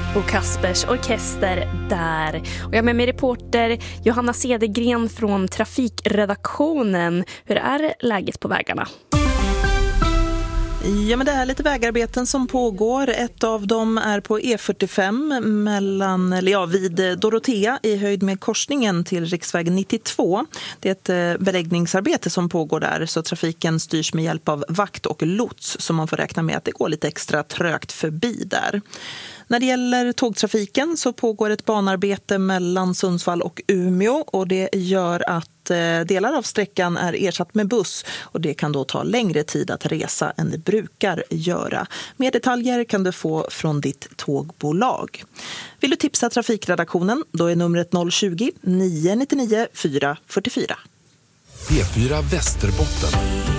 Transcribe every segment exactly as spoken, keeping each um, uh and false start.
Bo Kaspers orkester där. Och jag är med mig reporter Johanna Cedergren från trafikredaktionen. Hur är läget på vägarna? Ja, men det är lite vägarbeten som pågår. Ett av dem är på E fyrtiofem mellan, eller ja, vid Dorotea i höjd med korsningen till riksväg nittiotvå. Det är ett beläggningsarbete som pågår där, så trafiken styrs med hjälp av vakt och lots, så man får räkna med att det går lite extra trögt förbi där. När det gäller tågtrafiken så pågår ett banarbete mellan Sundsvall och Umeå, och det gör att delar av sträckan är ersatt med buss, och det kan då ta längre tid att resa än det brukar göra. Mer detaljer kan du få från ditt tågbolag. Vill du tipsa trafikredaktionen, då är numret noll tjugo, nio nio nio, fyra fyra fyra. P fyra Västerbotten.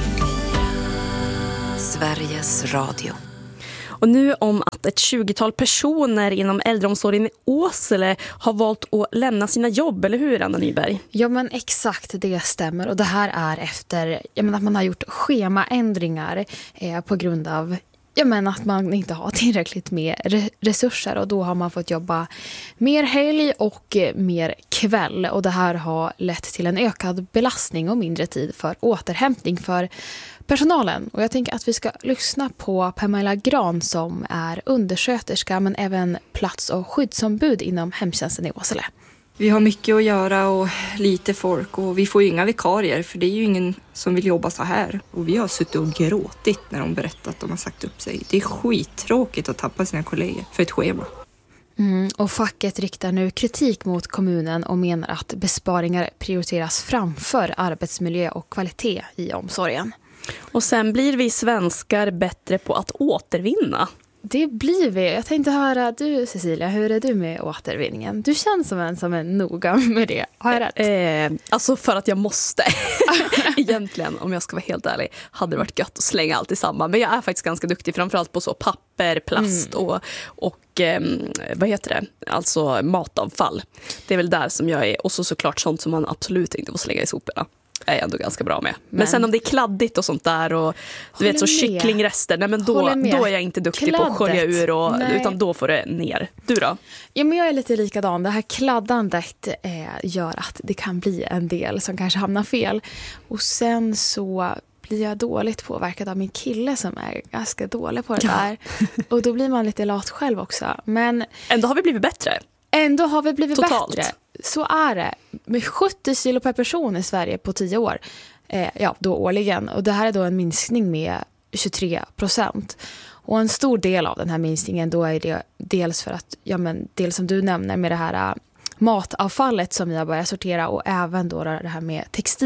Sveriges Radio. Och nu om att ett tjugotal personer inom äldreomsorgen i Åsele har valt att lämna sina jobb, eller hur, Anna Nyberg? Ja, men exakt, det stämmer. Och det här är efter jag menar, att man har gjort schemaändringar eh, på grund av jag menar, att man inte har tillräckligt med re- resurser. Och då har man fått jobba mer helg och eh, mer kväll. Och det här har lett till en ökad belastning och mindre tid för återhämtning för personalen. Och jag tänker att vi ska lyssna på Pamela Gran som är undersköterska men även plats- och skyddsombud inom hemtjänsten i Åsele. Vi har mycket att göra och lite folk, och vi får ju inga vikarier för det är ju ingen som vill jobba så här. Och vi har suttit och gråtit när de berättat att de har sagt upp sig. Det är skittråkigt att tappa sina kollegor för ett schema. Mm, och facket riktar nu kritik mot kommunen och menar att besparingar prioriteras framför arbetsmiljö och kvalitet i omsorgen. Och sen blir vi svenskar bättre på att återvinna. Det blir vi. Jag tänkte höra, du Cecilia, hur är du med återvinningen? Du känns som en som är noga med det. Har jag rätt? Eh, alltså för att jag måste. Egentligen, om jag ska vara helt ärlig, hade det varit gött att slänga allt i samma. Men jag är faktiskt ganska duktig, framförallt på så papper, plast mm. och, och eh, vad heter det? Alltså matavfall. Det är väl där som jag är. Och så såklart sånt som man absolut inte får slänga i soporna. Är jag ändå ganska bra med. Men, men sen om det är kladdigt och sånt där och du vet så med. kycklingrester, nej men då, då är jag inte duktig Kladdet. på att skölja ur och, utan då får det ner. Du då? Ja, men jag är lite likadan. Det här kladdandet eh, gör att det kan bli en del som kanske hamnar fel. Och sen så blir jag dåligt påverkad av min kille som är ganska dålig på det ja. där. Och då blir man lite lat själv också. Men ändå har vi blivit bättre. Ändå har vi blivit Totalt. bättre. Så är det. Med sjuttio kilo per person i Sverige på tio år. Eh, ja, då årligen. Och det här är då en minskning med tjugotre procent. Och en stor del av den här minskningen då är det dels för att, ja men dels som du nämner med det här äh, matavfallet som vi har börjat sortera, och även då det här med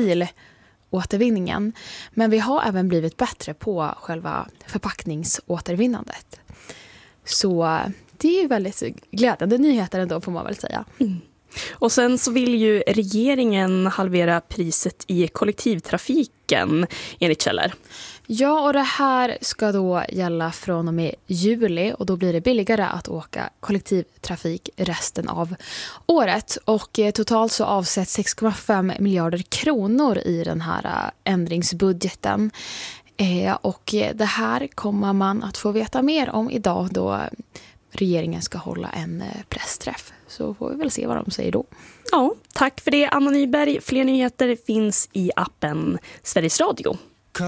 textilåtervinningen. Men vi har även blivit bättre på själva förpackningsåtervinnandet. Så det är ju väldigt glädjande nyheter ändå, får man väl säga. Mm. Och sen så vill ju regeringen halvera priset i kollektivtrafiken enligt källor. Ja, och det här ska då gälla från och med juli, och då blir det billigare att åka kollektivtrafik resten av året. Och totalt så avsätts sex komma fem miljarder kronor i den här ändringsbudgeten. Eh, och det här kommer man att få veta mer om idag då regeringen ska hålla en pressträff. Så får vi väl se vad de säger då. Ja, tack för det Anna Nyberg. Fler nyheter finns i appen Sveriges Radio.